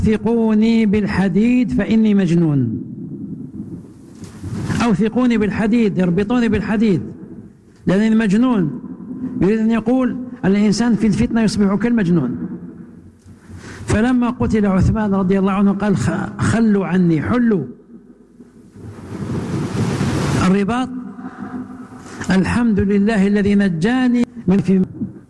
ثقوني بالحديد فإني مجنون، أو ثقوني بالحديد، اربطوني بالحديد لأنني مجنون. يريد أن يقول الإنسان في الفتنة يصبح كالمجنون. فلما قتل عثمان رضي الله عنه قال خلوا عني، حلوا الرباط، الحمد لله الذي نجاني من في.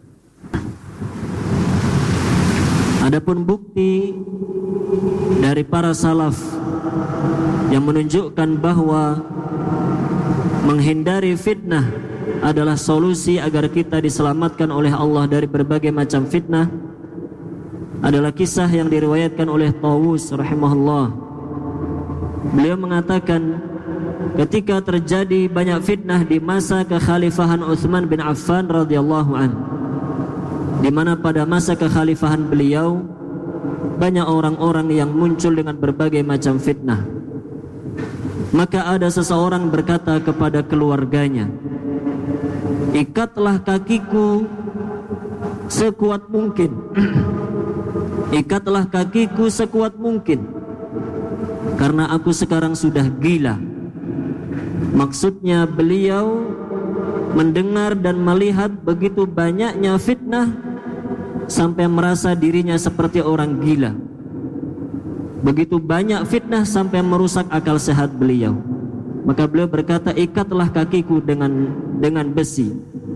Adapun bukti dari para salaf yang menunjukkan bahwa menghindari fitnah adalah solusi agar kita diselamatkan oleh Allah dari berbagai macam fitnah adalah kisah yang diriwayatkan oleh Tawus rahimahullah. Beliau mengatakan ketika terjadi banyak fitnah di masa kekhalifahan Utsman bin Affan radhiyallahu anhu, di mana pada masa kekhalifahan beliau banyak orang-orang yang muncul dengan berbagai macam fitnah. Maka ada seseorang berkata kepada keluarganya, ikatlah kakiku sekuat mungkin. Ikatlah kakiku sekuat mungkin, karena aku sekarang sudah gila. Maksudnya beliau mendengar dan melihat begitu banyaknya fitnah sampai merasa dirinya seperti orang gila. Begitu banyak fitnah sampai merusak akal sehat beliau. Maka beliau berkata, ikatlah kakiku dengan besi.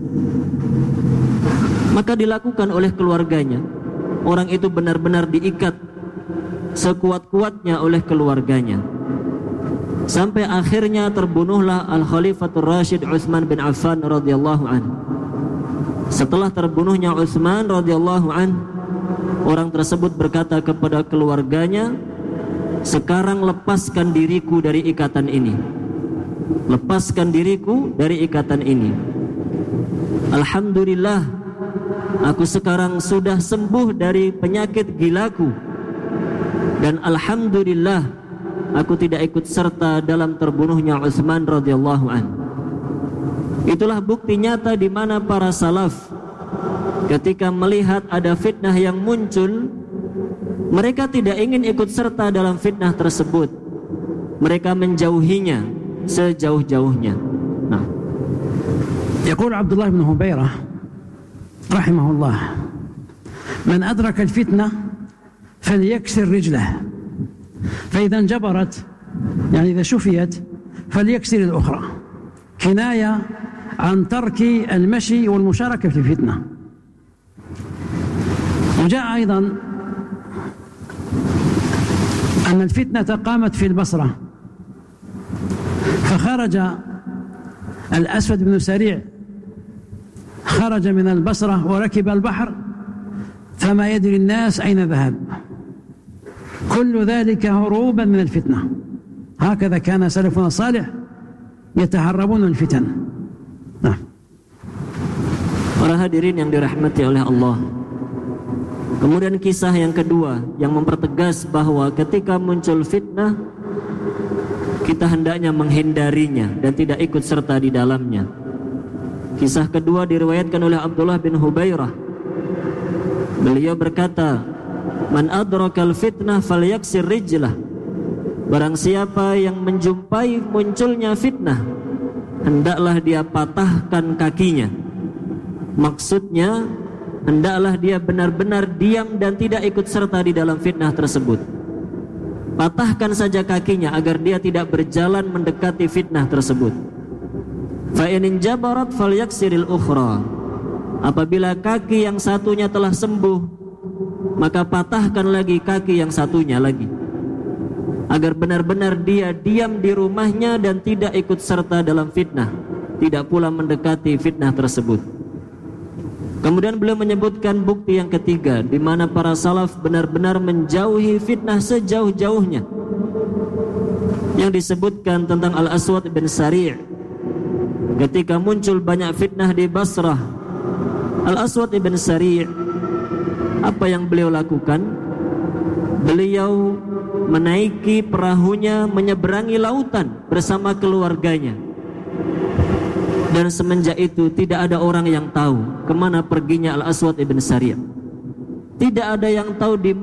Maka dilakukan oleh keluarganya. Orang itu benar-benar diikat sekuat-kuatnya oleh keluarganya. Sampai akhirnya terbunuhlah Al-Khalifatul Rashid Utsman bin Affan radhiyallahu anhu. Setelah terbunuhnya Utsman radhiyallahu anhu, orang tersebut berkata kepada keluarganya, sekarang lepaskan diriku dari ikatan ini. Lepaskan diriku dari ikatan ini. Alhamdulillah, aku sekarang sudah sembuh dari penyakit gilaku. Dan alhamdulillah, aku tidak ikut serta dalam terbunuhnya Utsman radhiyallahu anhu. Itulah bukti nyata di mana para salaf ketika melihat ada fitnah yang muncul, mereka tidak ingin ikut serta dalam fitnah tersebut. Mereka menjauhinya sejauh-jauhnya. Nah, يقول عبد الله بن هبيرة رحمه الله: من أدرك الفتنة فليكسر رجله، فإذا انجبرت يعني إذا شفيت فليكسر الأخرى، كناية عن ترك المشي والمشاركة في الفتنة. وجاء أيضا أن الفتنة قامت في البصرة، فخرج الأسود بن سريع، خرج من البصرة وركب البحر فما يدري الناس أين ذهب، كل ذلك هروبا من الفتنة. هكذا كان سلفنا الصالح يتهربون من الفتن. Nah. Para hadirin yang dirahmati oleh Allah, kemudian kisah yang kedua yang mempertegas bahwa ketika muncul fitnah kita hendaknya menghindarinya dan tidak ikut serta di dalamnya. Kisah kedua diriwayatkan oleh Abdullah bin Hubairah. Beliau berkata, man adrakal fitnah falyaksir rijlah. Barang siapa yang menjumpai munculnya fitnah, hendaklah dia patahkan kakinya. Maksudnya, hendaklah dia benar-benar diam dan tidak ikut serta di dalam fitnah tersebut. Patahkan saja kakinya agar dia tidak berjalan mendekati fitnah tersebut. Fa in jabarat falyaksiril ukhra. Apabila kaki yang satunya telah sembuh, maka patahkan lagi kaki yang satunya lagi, agar benar-benar dia diam di rumahnya dan tidak ikut serta dalam fitnah, tidak pula mendekati fitnah tersebut. Kemudian beliau menyebutkan bukti yang ketiga di mana para salaf benar-benar menjauhi fitnah sejauh-jauhnya, yang disebutkan tentang Al-Aswad bin Sari'. Ketika muncul banyak fitnah di Basrah, Al-Aswad bin Sari' apa yang beliau lakukan? Beliau menaiki perahunya menyeberangi lautan bersama keluarganya. Dan semenjak itu tidak ada orang yang tahu kemana perginya Al-Aswad bin Sari'. Tidak ada yang tahu di